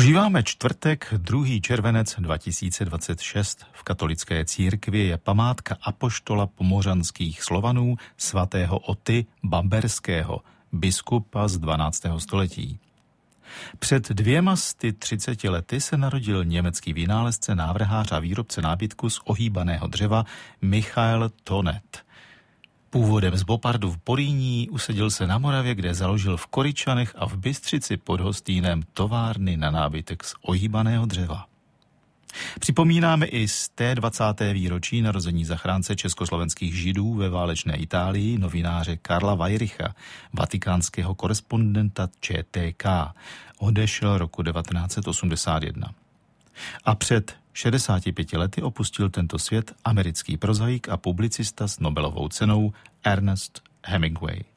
Prožíváme čtvrtek, 2. červenec 2026. V katolické církvi je památka apoštola pomořanských Slovanů svatého Oty Bamberského, biskupa z 12. století. Před 230 lety se narodil německý vynálezce, návrhář a výrobce nábytku z ohýbaného dřeva Michael Tonet. Původem z Bopardu v Porýní, usadil se na Moravě, kde založil v Koryčanech a v Bystřici pod Hostýnem továrny na nábytek z ohýbaného dřeva. Připomínáme i z té 20. výročí narození zachránce československých židů ve válečné Itálii, novináře Karla Weyricha, vatikánského korespondenta ČTK. Odešel roku 1981. A před 65 lety opustil tento svět americký prozaik a publicista s Nobelovou cenou Ernest Hemingway.